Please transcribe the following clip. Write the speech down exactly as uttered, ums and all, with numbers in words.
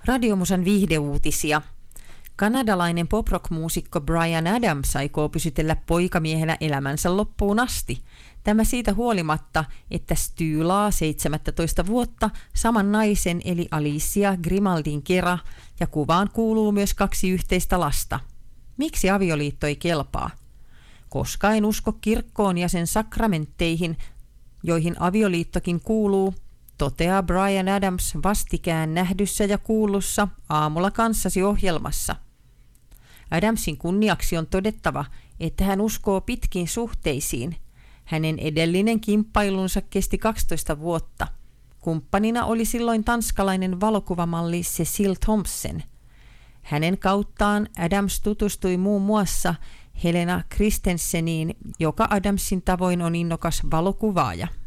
Radiomusan viihdeuutisia. Kanadalainen pop-rock-muusikko Bryan Adams aikoo pysytellä poikamiehenä elämänsä loppuun asti. Tämä siitä huolimatta, että styylaa seitsemäntoista vuotta saman naisen eli Alicia Grimaldin kera ja kuvaan kuuluu myös kaksi yhteistä lasta. Miksi avioliitto ei kelpaa? Koska en usko kirkkoon ja sen sakramentteihin, joihin avioliittokin kuuluu, toteaa Bryan Adams vastikään nähdyssä ja kuullussa Aamulla kanssasi -ohjelmassa. Adamsin kunniaksi on todettava, että hän uskoo pitkiin suhteisiin. Hänen edellinen kimppailunsa kesti kaksitoista vuotta. Kumppanina oli silloin tanskalainen valokuvamalli Cecil Thompson. Hänen kauttaan Adams tutustui muun muassa Helena Christenseniin, joka Adamsin tavoin on innokas valokuvaaja.